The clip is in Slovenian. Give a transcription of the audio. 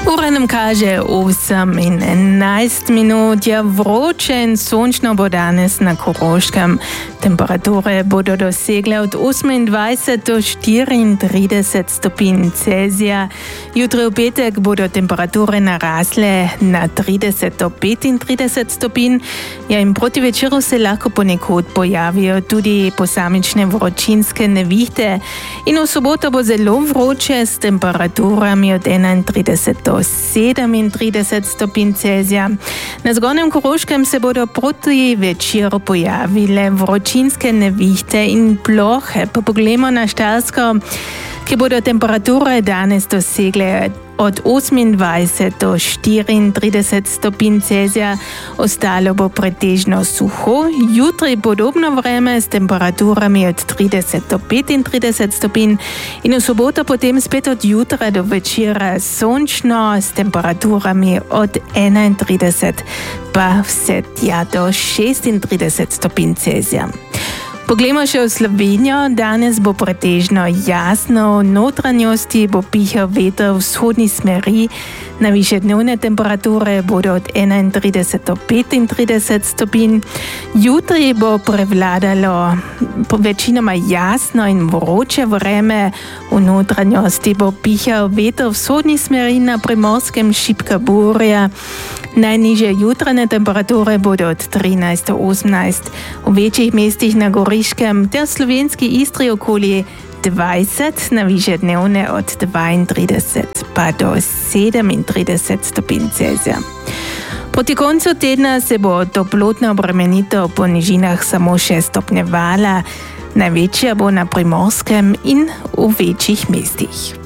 Ura nam kaže 8:11 minut. Ja, vroče in sončno bo danes na Koroškem. Temperature bodo dosegle od 28 do 34 stopinj Celzija. Jutri v petek bodo temperature narasle na 30 do 35 stopinj. Ja, in proti večeru se lahko ponekod pojavijo tudi posamične vročinske nevihte. In v soboto bo zelo vroče s temperaturami od 31 do 37 stopinj Celzija. Na zgornjem Koroškem se bodo proti večeru pojavile vročinske nevihte in plohe. Pa poglejmo na Štajersko, ki bodo temperature danes dosegle od 28 do 34 stopinj Celzija, ostalo bo pretežno suho. Jutri podobno vreme s temperaturami od 30 do 35 stopinj in v soboto potem spet od jutra do večera sončno s temperaturami od 31 pa vse tja do 36 stopinj Celzija. Poglejmo še v Slovenijo. Danes bo pretežno jasno, v notranjosti bo pihal veter v vzhodni smeri. Najvišje dnevne temperature bodo od 31 do 35 stopinj. Jutri bo prevladalo večinoma jasno in vroče vreme. V notranjosti bo pihal veter v vzhodni smeri, na Primorskem šibka burja. Najnižje jutranje temperature bodo od 13 do 18, v večjih mestih na Goriškem ter slovenski Istri okoli 20, najvišje dnevne od 32 pa do 37 stopinj Celzija. Proti koncu tedna se bo toplotna obremenitev po nižinah samo še stopnjevala, največja bo na Primorskem in v večjih mestih.